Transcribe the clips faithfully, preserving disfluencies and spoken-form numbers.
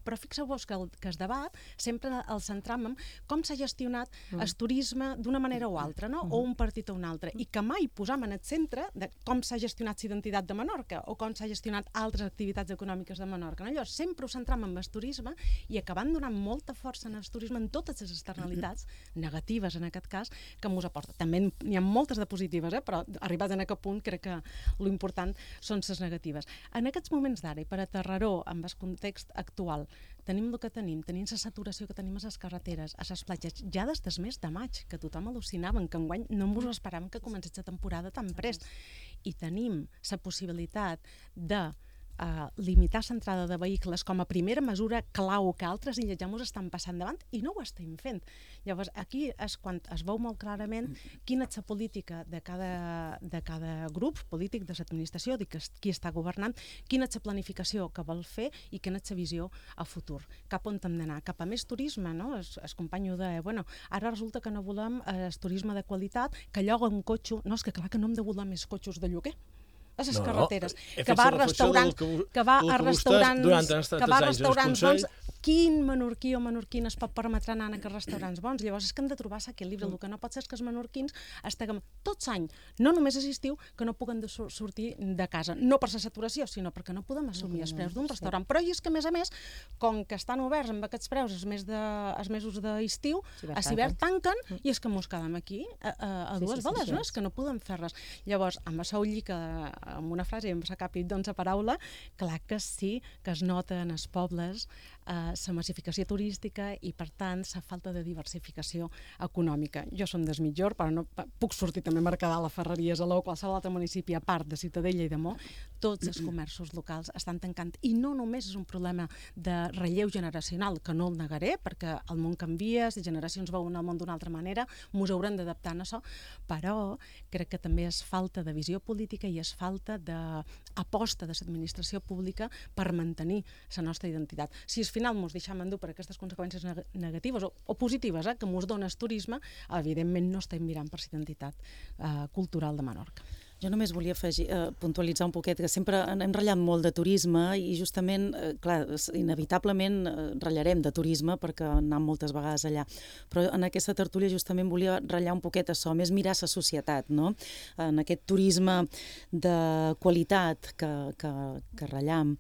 Però fixeu-vos que el, que es debat sempre el centram en com s'ha gestionat mm. el turisme d'una manera o altra, no? Mm. o un partit o un altre, i que mai posam en el centre de com s'ha gestionat la identitat de Menorca o com s'ha gestionat altres activitats econòmiques de Menorca. No? Llavors, sempre ho centram en el turisme i acabant donant molta força en el turisme en totes les externalitats negatives, en aquest cas, que mos aporta. També n'hi ha moltes de positives, eh? però arribats en aquest punt crec que l'important són les negatives. En aquests moments d'ara, i per aterrar-ho amb el context actual, tenim el que tenim, tenim la saturació que tenim a les carreteres, a les platges, ja des del mes de maig, que tothom al·lucinaven, que enguany no ens ho esperàvem que comencés la temporada tan prest. I tenim la possibilitat de Uh, limitar l'entrada de vehicles com a primera mesura clau que altres illes ja ens estan passant davant i no ho estem fent. Llavors, aquí és quan es veu molt clarament quina és la política de cada, de cada grup polític de l'administració, de qui està governant, quina és la planificació que vol fer i quina és la visió a futur. Cap on hem d'anar? Cap a més turisme, no? El, el company ho deia, bueno, ara resulta que no volem el turisme de qualitat, que lloga un cotxe, no, és que clar que no hem de voler més cotxes de lloguer a les no, carreteres, que va a restaurants, que, que va a restaurants, que va a restaurants bons. Quin menorquí o menorquina es pot permetre anar a aquests restaurants bons? Llavors és que hem de trobar l'equilibri. El que no pot ser és que els menorquins estiguem tots any, no només a l'estiu, que no puguen de sortir de casa, no per la saturació, sinó perquè no podem assumir els preus d'un restaurant. Però és que, a més a més, com que estan oberts amb aquests preus els, mes de, els mesos d'estiu, a l'hivern tanquen i és que mos quedem aquí a, a, a dues boles, no? És que no podem fer res. Llavors, amb això ho llica amb una frase, amb la capi doncs a paraula, clar que sí que es nota en els pobles la uh, massificació turística i, per tant, la falta de diversificació econòmica. Jo som des Mitjor, però no puc sortir també a Mercadal, a Ferreries, a l'Ou, qualsevol altre municipi, a part de Ciutadella i de Mo, tots els comerços locals estan tancant. I no només és un problema de relleu generacional, que no el negaré, perquè el món canvia, les generacions veuen el món d'una altra manera, mos haurem d'adaptar a això, però crec que també és falta de visió política i és falta d'aposta de l'administració pública per mantenir la nostra identitat. Si al final ens deixem endur per aquestes conseqüències neg negatives o, o positives eh, que ens dona el turisme, evidentment no estem mirant per la identitat eh, cultural de Menorca. Jo només volia afegir, eh, puntualitzar un poquet, que sempre hem ratllat molt de turisme i justament, eh, clar, inevitablement eh, ratllarem de turisme perquè anem moltes vegades allà, però en aquesta tertúlia justament volia ratllar un poquet això, més mirar la societat, no? En aquest turisme de qualitat que, que, que ratllam,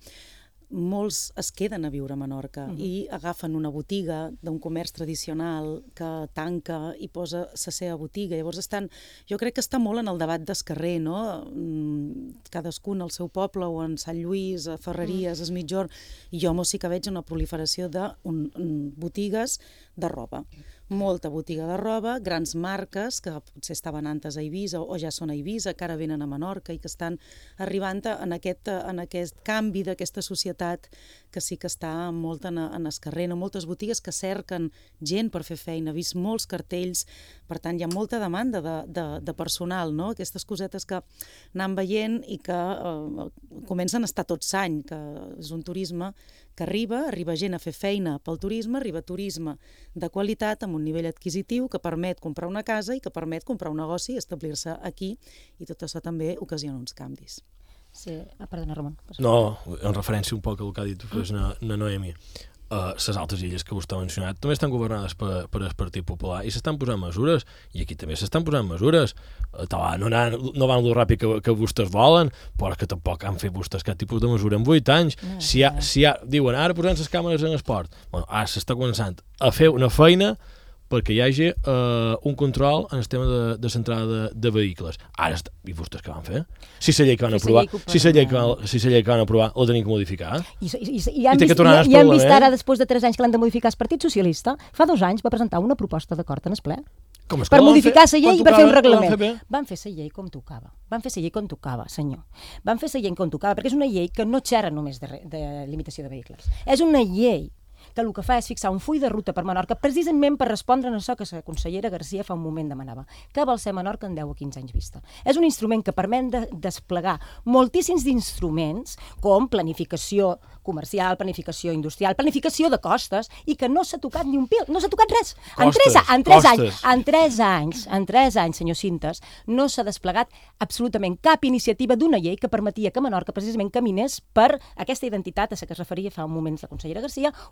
molts es queden a viure a Menorca uh-huh. i agafen una botiga d'un comerç tradicional que tanca i posa la seva botiga. Llavors estan, jo crec que està molt en el debat del carrer, no? Cadascun al seu poble o en Sant Lluís, a Ferreries, uh-huh. a Mitjor, i jo sí que veig una proliferació de un, un, botigues de roba. Molta botiga de roba, grans marques que potser estaven antes a Eivissa o ja són a Eivissa, que ara venen a Menorca i que estan arribant en aquest, en aquest canvi d'aquesta societat que sí que està molt en, en el carrer, no? Moltes botigues que cerquen gent per fer feina, he vist molts cartells, per tant hi ha molta demanda de, de, de personal, no? Aquestes cosetes que anem veient i que eh, comencen a estar tot l'any, que és un turisme que arriba, arriba gent a fer feina pel turisme, arriba turisme de qualitat amb un nivell adquisitiu que permet comprar una casa i que permet comprar un negoci i establir-se aquí, i tot això també ocasiona uns canvis. Sí, ah, perdona, Ramon. No, en referència un poc al que ha dit na, na Noemi, les uh, altres illes que vostè ha mencionat també estan governades per, per el Partit Popular i s'estan posant mesures, i aquí també s'estan posant mesures. Uh, no, no, no van el ràpid que, que vostès volen, però que tampoc han fet vostès cap tipus de mesura en vuit anys. No, si ha, no. si ha, diuen, ara posant les càmeres en esport, bueno, ara s'està començant a fer una feina perquè hi hagi uh, un control en el tema de, de l'entrada de, de vehicles. Ara, està... i vostès què van fer? Si la llei que van aprovar, si la llei que van, si la llei que van aprovar la tenim que modificar. I, i, i, i han, I vist, i, i han vist ara, després de tres anys que l'han de modificar el Partit Socialista, fa dos anys va presentar una proposta d'acord en el ple per modificar la llei i per fer un reglament. Fer van fer la llei com tocava. Van fer la llei com tocava, senyor. Van fer la llei com tocava, perquè és una llei que no xerra només de, de limitació de vehicles. És una llei que el que fa és fixar un full de ruta per Menorca, precisament per respondre a això que la consellera Garcia fa un moment demanava, que vol ser Menorca en deu o quinze anys vista. És un instrument que permet de desplegar moltíssims d'instruments, com planificació comercial, planificació industrial, planificació de costes, i que no s'ha tocat ni un pil, no s'ha tocat res. En tres, en tres anys, en tres anys, en tres anys, senyor Cintas, no s'ha desplegat absolutament cap iniciativa d'una llei que permetia que Menorca precisament caminés per aquesta identitat a la que es referia fa un moment la consellera Garcia,